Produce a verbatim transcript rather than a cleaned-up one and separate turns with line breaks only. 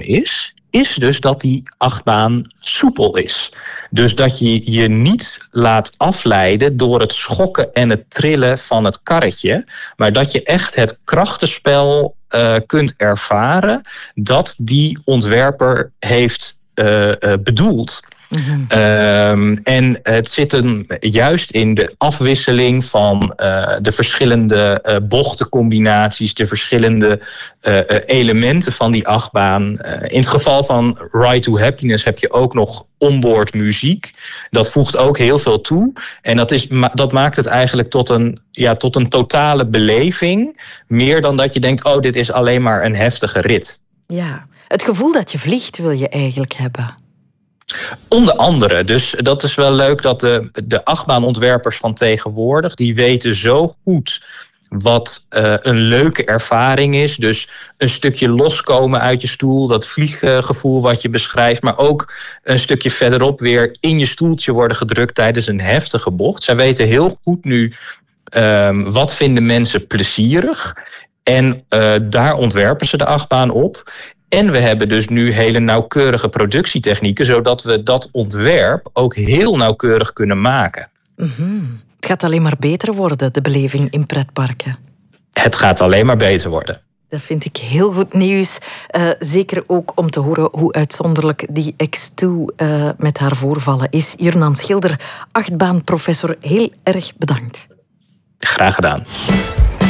is, is dus dat die achtbaan soepel is. Dus dat je je niet laat afleiden door het schokken en het trillen van het karretje, maar dat je echt het krachtenspel uh, kunt ervaren dat die ontwerper heeft uh, uh, bedoeld. Mm-hmm. Um, en het zit hem juist in de afwisseling van uh, de verschillende uh, bochtencombinaties, de verschillende uh, uh, elementen van die achtbaan. Uh, in het geval van Ride to Happiness heb je ook nog onboard muziek. Dat voegt ook heel veel toe. En dat, is, dat maakt het eigenlijk tot een, ja, tot een totale beleving. Meer dan dat je denkt, oh, dit is alleen maar een heftige rit.
Ja, het gevoel dat je vliegt wil je eigenlijk hebben.
Onder andere. Dus dat is wel leuk dat de, de achtbaanontwerpers van tegenwoordig, die weten zo goed wat uh, een leuke ervaring is. Dus een stukje loskomen uit je stoel, dat vlieggevoel wat je beschrijft, maar ook een stukje verderop weer in je stoeltje worden gedrukt tijdens een heftige bocht. Zij weten heel goed nu um, wat vinden mensen plezierig en uh, daar ontwerpen ze de achtbaan op. En we hebben dus nu hele nauwkeurige productietechnieken, zodat we dat ontwerp ook heel nauwkeurig kunnen maken.
Mm-hmm. Het gaat alleen maar beter worden, de beleving in pretparken.
Het gaat alleen maar beter worden.
Dat vind ik heel goed nieuws. Uh, zeker ook om te horen hoe uitzonderlijk die X twee uh, met haar voorvallen is. Jurnan Schilder, achtbaanprofessor, heel erg bedankt.
Graag gedaan.